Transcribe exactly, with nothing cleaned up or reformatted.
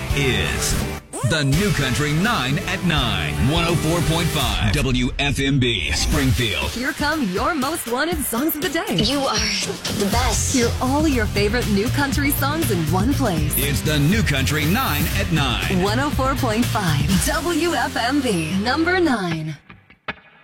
is the New Country nine at nine. one oh four point five W F M B Springfield. Here come your most wanted songs of the day. You are the best. Hear all your favorite New Country songs in one place. It's the New Country nine at nine. one oh four point five W F M B, number nine.